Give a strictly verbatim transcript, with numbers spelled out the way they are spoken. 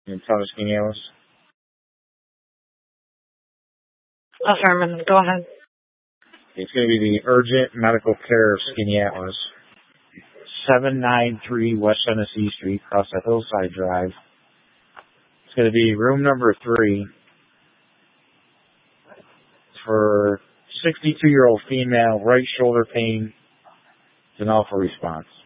And tell us, Skineos. Affirmative. Go ahead. It's going to be the Urgent Medical Care of Skinny Atlas. seven ninety-three West Tennessee Street, across the Hillside Drive. It's going to be room number three for sixty-two-year-old female, right shoulder pain, denial for response.